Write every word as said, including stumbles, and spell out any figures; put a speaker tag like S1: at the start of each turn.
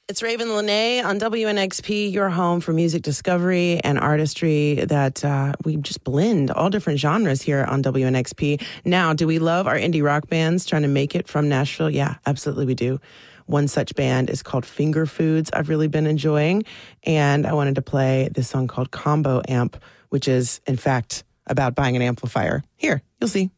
S1: It's Raven Lene on W N X P, your home for music discovery and artistry that uh, we just blend all different genres here on W N X P. Now, do we love our indie rock bands trying to make it from Nashville? Yeah, absolutely we do. One such band is called Finger Foods. I've really been enjoying, and I wanted to play this song called Combo Amp, which is, in fact, about buying an amplifier. Here, you'll see.